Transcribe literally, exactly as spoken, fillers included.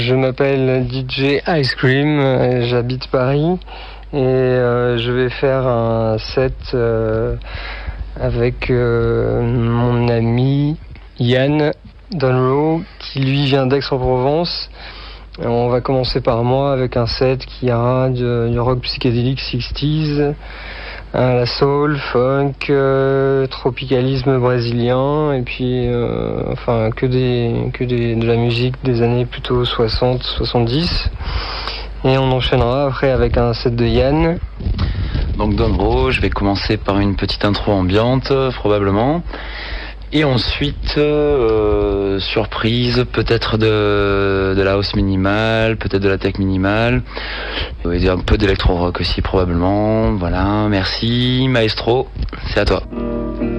Je m'appelle D J Ice Cream, j'habite Paris et euh, je vais faire un set euh, avec euh, mon ami Yann Dunrow qui lui vient d'Aix-en-Provence. On va commencer par moi avec un set qui ira du, du rock psychédélique sixties, à la soul, funk, euh, tropicalisme brésilien et puis euh, enfin que des que des de la musique des années plutôt soixante soixante-dix. Et on enchaînera après avec un set de Yann. Donc Dunrow, je vais commencer par une petite intro ambiante probablement. Et ensuite, euh, surprise, peut-être de, de la house minimale, peut-être de la tech minimale, et un peu d'électro-rock aussi probablement. Voilà, merci. Maestro, c'est à toi.